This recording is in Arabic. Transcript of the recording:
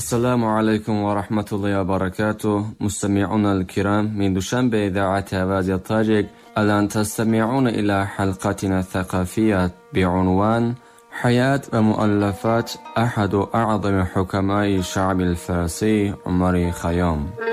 السلام عليكم ورحمة الله وبركاته. مستمعونا الكرام، من دوشنبه إذاعة هوازي الطريق، الآن تستمعون إلى حلقتنا الثقافية بعنوان حياة ومؤلفات أحد أعظم حكماء الشعب الفارسي، عمر خيام.